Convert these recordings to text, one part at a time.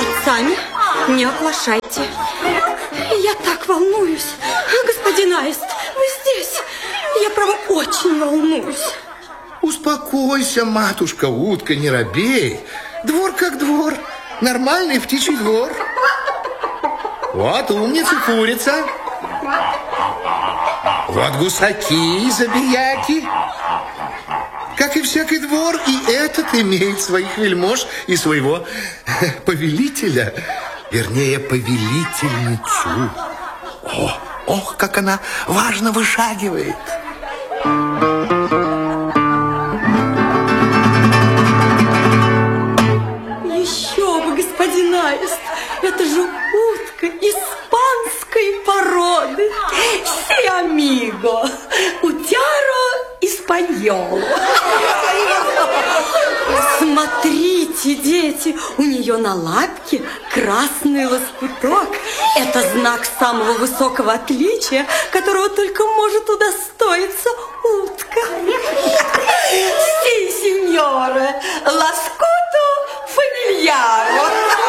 Хоть сами не оплошайте. Я так волнуюсь. Господин Аист, вы здесь? Я, право, очень волнуюсь. Успокойся, матушка утка, не робей. Двор как двор. Нормальный птичий двор. Вот умница курица. Вот гусаки, забияки. Как и всякий двор, и этот имеет своих вельмож и своего повелителя. Вернее, повелительницу. Ох, как она важно вышагивает. Еще бы, господин Аист, это же утка испанской породы. Си амиго, утяро испаньол. Смотрите, дети, у нее на лапке красный лоскуток. Это знак самого высокого отличия, которого только может удостоиться утка. Си, сеньора, лоскуту фамильяро.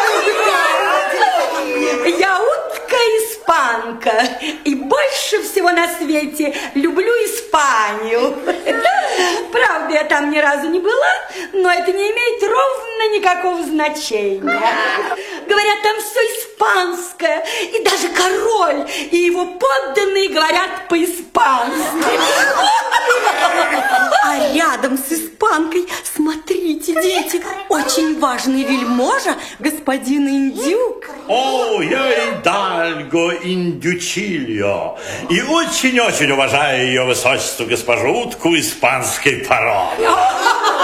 Я утка-испанка, и больше всего на свете люблю Испанию. Правда, я там ни разу не была, но это не имеет ровно никакого значения. Говорят, там все испанское, и даже король и его подданные говорят по-испански. А рядом с испанкой, смотрите, дети, очень важный вельможа, господин Индюк. О, я Идальго Индючильо. И очень-очень уважаю ее высочество госпожу утку испанской породы.